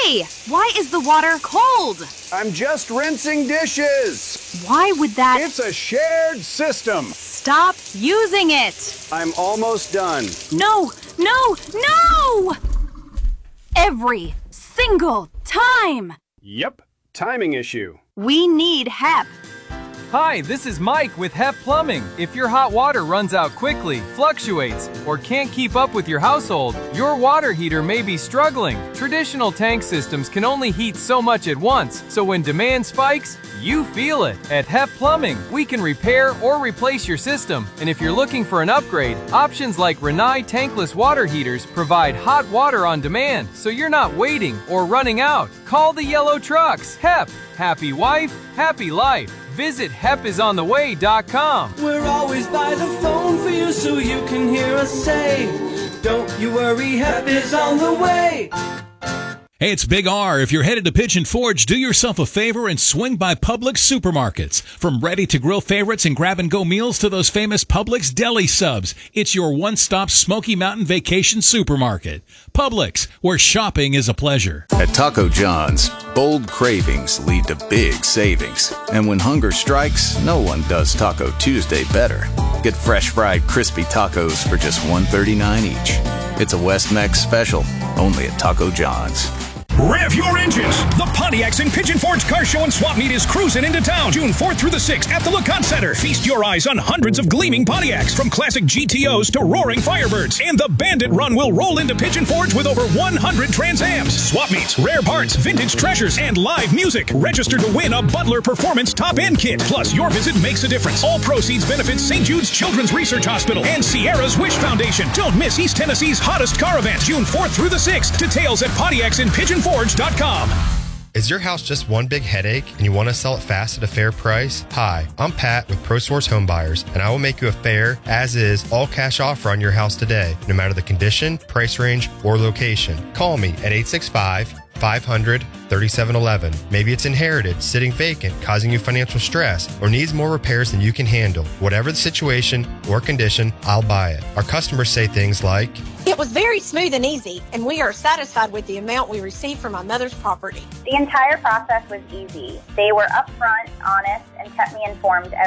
Hey, why is the water cold? I'm just rinsing dishes. Why would that... It's a shared system. Stop using it. I'm almost done. No! Every single time. Yep, timing issue. We need HEP. Hi, this is Mike with HEP Plumbing. If your hot water runs out quickly, fluctuates, or can't keep up with your household, your water heater may be struggling. Traditional tank systems can only heat so much at once, so when demand spikes, you feel it. At HEP Plumbing, we can repair or replace your system. And if you're looking for an upgrade, options like Rinnai tankless water heaters provide hot water on demand, so you're not waiting or running out. Call the yellow trucks. HEP. Happy wife, happy life. Visit HEPisontheway.com. We're always by the phone for you so you can hear us say, don't you worry, HEP is on the way. Hey, it's Big R. If you're headed to Pigeon Forge, do yourself a favor and swing by Publix supermarkets. From ready-to-grill favorites and grab-and-go meals to those famous Publix deli subs, it's your one-stop Smoky Mountain vacation supermarket. Publix, where shopping is a pleasure. At Taco John's, bold cravings lead to big savings. And when hunger strikes, no one does Taco Tuesday better. Get fresh fried crispy tacos for just $1.39 each. It's a West Mex special, only at Taco John's. Rev your engines! The Pontiacs and Pigeon Forge Car Show and Swap Meet is cruising into town June 4th through the 6th at the LeConte Center. Feast your eyes on hundreds of gleaming Pontiacs, from classic GTOs to roaring Firebirds. And the Bandit Run will roll into Pigeon Forge with over 100 Trans Ams, swap meets, rare parts, vintage treasures, and live music. Register to win a Butler Performance Top End Kit. Plus, your visit makes a difference. All proceeds benefit St. Jude's Children's Research Hospital and Sierra's Wish Foundation. Don't miss East Tennessee's hottest car event, June 4th through the 6th. Details at PontiacsandPigeonForge.com. Is your house just one big headache and you want to sell it fast at a fair price? Hi, I'm Pat with ProSource Home Buyers, and I will make you a fair, as-is, all-cash offer on your house today, no matter the condition, price range, or location. Call me at 865-500-3711. Maybe it's inherited, sitting vacant, causing you financial stress, or needs more repairs than you can handle. Whatever the situation or condition, I'll buy it. Our customers say things like, "It was very smooth and easy, and we are satisfied with the amount we received from my mother's property." The entire process was easy. They were upfront, honest, and kept me informed